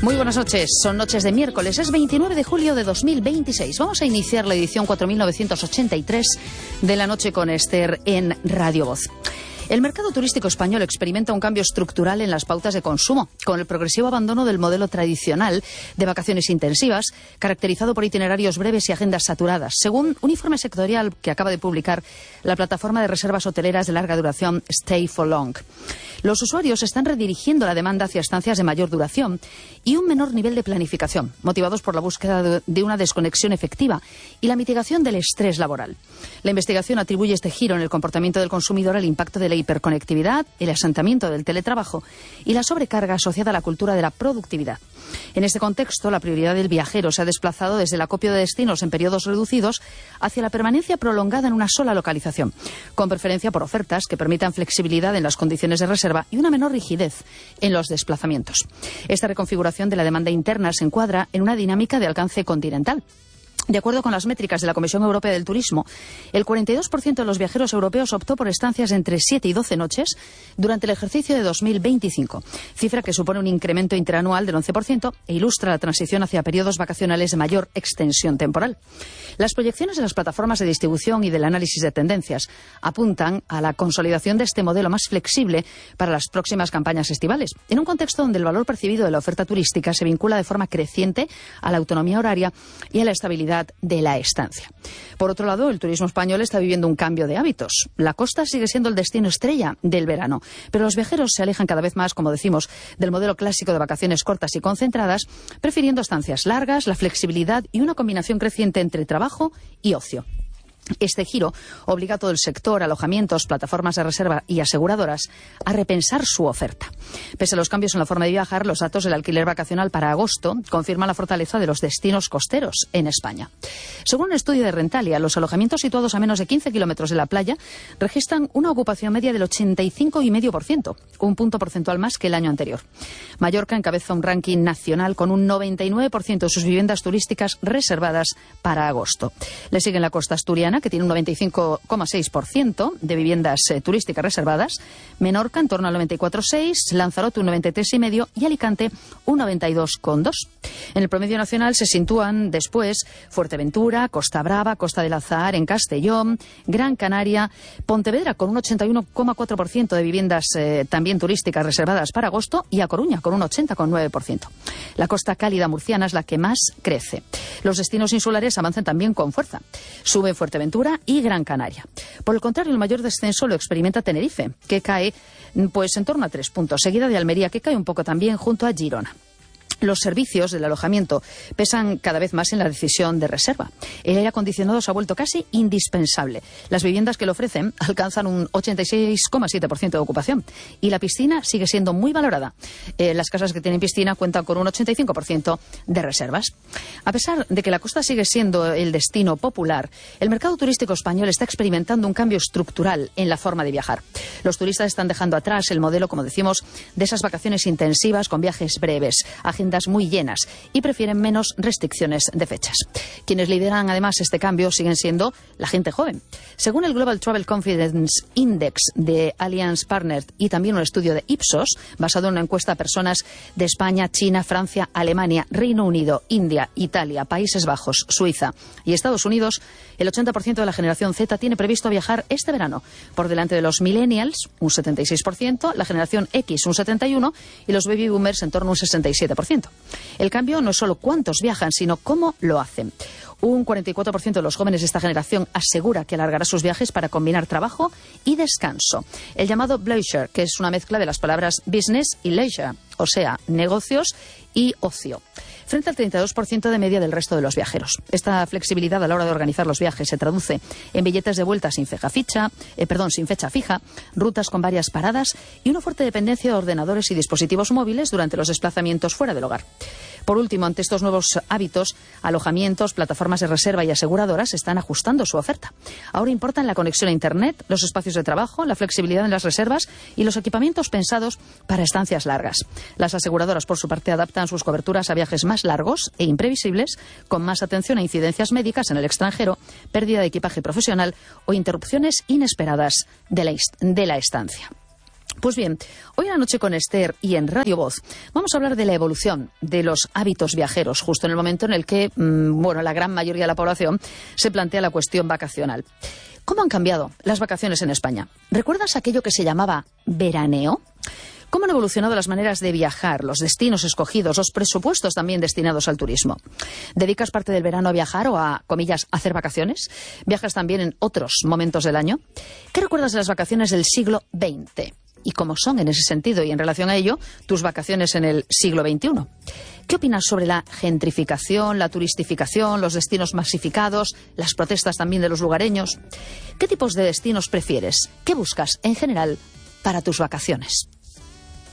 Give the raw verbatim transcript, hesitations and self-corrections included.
Muy buenas noches, son noches de miércoles, es veintinueve de julio de dos mil veintiséis. Vamos a iniciar la edición cuatro mil novecientos ochenta y tres de la noche con Esther en Radio Voz. El mercado turístico español experimenta un cambio estructural en las pautas de consumo, con el progresivo abandono del modelo tradicional de vacaciones intensivas, caracterizado por itinerarios breves y agendas saturadas, según un informe sectorial que acaba de publicar la plataforma de reservas hoteleras de larga duración Stay for Long. Los usuarios están redirigiendo la demanda hacia estancias de mayor duración y un menor nivel de planificación, motivados por la búsqueda de una desconexión efectiva y la mitigación del estrés laboral. La investigación atribuye este giro en el comportamiento del consumidor al impacto de la hiperconectividad, el asentamiento del teletrabajo y la sobrecarga asociada a la cultura de la productividad. En este contexto, la prioridad del viajero se ha desplazado desde el acopio de destinos en periodos reducidos hacia la permanencia prolongada en una sola localización, con preferencia por ofertas que permitan flexibilidad en las condiciones de reserva y una menor rigidez en los desplazamientos. Esta reconfiguración de la demanda interna se encuadra en una dinámica de alcance continental. De acuerdo con las métricas de la Comisión Europea del Turismo, el cuarenta y dos por ciento de los viajeros europeos optó por estancias entre siete y doce noches durante el ejercicio de dos mil veinticinco, cifra que supone un incremento interanual del once por ciento e ilustra la transición hacia periodos vacacionales de mayor extensión temporal. Las proyecciones de las plataformas de distribución y del análisis de tendencias apuntan a la consolidación de este modelo más flexible para las próximas campañas estivales, en un contexto donde el valor percibido de la oferta turística se vincula de forma creciente a la autonomía horaria y a la estabilidad de la estancia. Por otro lado, el turismo español está viviendo un cambio de hábitos. La costa sigue siendo el destino estrella del verano, pero los viajeros se alejan cada vez más, como decimos, del modelo clásico de vacaciones cortas y concentradas, prefiriendo estancias largas, la flexibilidad y una combinación creciente entre trabajo y ocio. Este giro obliga a todo el sector, alojamientos, plataformas de reserva y aseguradoras a repensar su oferta. Pese a los cambios en la forma de viajar, los datos del alquiler vacacional para agosto confirman la fortaleza de los destinos costeros en España. Según un estudio de Rentalia, los alojamientos situados a menos de quince kilómetros de la playa registran una ocupación media del ochenta y cinco coma cinco por ciento, un punto porcentual más que el año anterior. Mallorca encabeza un ranking nacional con un noventa y nueve por ciento de sus viviendas turísticas reservadas para agosto. Le siguen la costa asturiana, que tiene un noventa y cinco coma seis por ciento de viviendas eh, turísticas reservadas, Menorca en torno al noventa y cuatro coma seis por ciento, Lanzarote un noventa y tres coma cinco por ciento y Alicante un noventa y dos coma dos por ciento. En el promedio nacional se sitúan después Fuerteventura, Costa Brava, Costa del Azahar en Castellón, Gran Canaria, Pontevedra con un ochenta y uno coma cuatro por ciento de viviendas eh, también turísticas reservadas para agosto y A Coruña con un ochenta coma nueve por ciento. La costa cálida murciana es la que más crece. Los destinos insulares avanzan también con fuerza. Sube Fuerteventura y Gran Canaria. Por el contrario, el mayor descenso lo experimenta Tenerife, que cae pues en torno a tres puntos, seguida de Almería, que cae un poco también junto a Girona. Los servicios del alojamiento pesan cada vez más en la decisión de reserva. El aire acondicionado se ha vuelto casi indispensable. Las viviendas que lo ofrecen alcanzan un ochenta y seis coma siete por ciento de ocupación y la piscina sigue siendo muy valorada. Eh, las casas que tienen piscina cuentan con un ochenta y cinco por ciento de reservas. A pesar de que la costa sigue siendo el destino popular, el mercado turístico español está experimentando un cambio estructural en la forma de viajar. Los turistas están dejando atrás el modelo, como decimos, de esas vacaciones intensivas con viajes breves, agendas muy llenas y prefieren menos restricciones de fechas. Quienes lideran además este cambio siguen siendo la gente joven. Según el Global Travel Confidence Index de Allianz Partners y también un estudio de Ipsos, basado en una encuesta a personas de España, China, Francia, Alemania, Reino Unido, India, Italia, Países Bajos, Suiza y Estados Unidos, el ochenta por ciento de la generación Z tiene previsto viajar este verano, por delante de los millennials, un setenta y seis por ciento, la generación X, un setenta y uno por ciento, y los baby boomers en torno a un sesenta y siete por ciento. El cambio no es solo cuántos viajan, sino cómo lo hacen. Un cuarenta y cuatro por ciento de los jóvenes de esta generación asegura que alargará sus viajes para combinar trabajo y descanso. El llamado bleisure, que es una mezcla de las palabras business y leisure, o sea, negocios y ocio, frente al treinta y dos por ciento de media del resto de los viajeros. Esta flexibilidad a la hora de organizar los viajes se traduce en billetes de vuelta sin fecha, ficha, eh, perdón, sin fecha fija, rutas con varias paradas y una fuerte dependencia de ordenadores y dispositivos móviles durante los desplazamientos fuera del hogar. Por último, ante estos nuevos hábitos, alojamientos, plataformas de reserva y aseguradoras están ajustando su oferta. Ahora importan la conexión a Internet, los espacios de trabajo, la flexibilidad en las reservas y los equipamientos pensados para estancias largas. Las aseguradoras, por su parte, adaptan sus coberturas a viajes más largos e imprevisibles, con más atención a incidencias médicas en el extranjero, pérdida de equipaje profesional o interrupciones inesperadas de la, de la estancia. Pues bien, hoy en La Noche con Esther y en Radio Voz vamos a hablar de la evolución de los hábitos viajeros, justo en el momento en el que, mmm, bueno, la gran mayoría de la población se plantea la cuestión vacacional. ¿Cómo han cambiado las vacaciones en España? ¿Recuerdas aquello que se llamaba veraneo? ¿Cómo han evolucionado las maneras de viajar, los destinos escogidos, los presupuestos también destinados al turismo? ¿Dedicas parte del verano a viajar o a, comillas, hacer vacaciones? ¿Viajas también en otros momentos del año? ¿Qué recuerdas de las vacaciones del siglo veinte? ¿Y cómo son en ese sentido y en relación a ello tus vacaciones en el siglo veintiuno? ¿Qué opinas sobre la gentrificación, la turistificación, los destinos masificados, las protestas también de los lugareños? ¿Qué tipos de destinos prefieres? ¿Qué buscas en general para tus vacaciones?